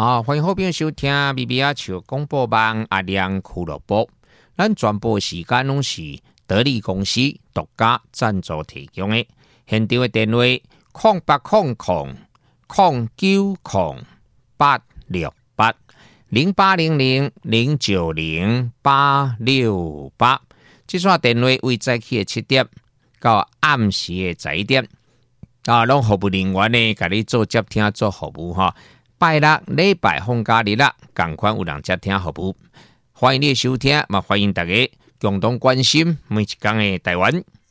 欢迎好朋友收听 BBR 球广播网阿亮俱乐部。咱全部时间拢是得力公司独家赞助提供的。现场的电话0800-868-0800-090-868。这串电话为早起的7点到暗时的11点，拢服务人员呢，甲你做接听做服务哈。拜六、礼拜放假日啦，同款有人接听服务。欢迎你的收听，嘛欢迎大家共同关心每一天的台湾。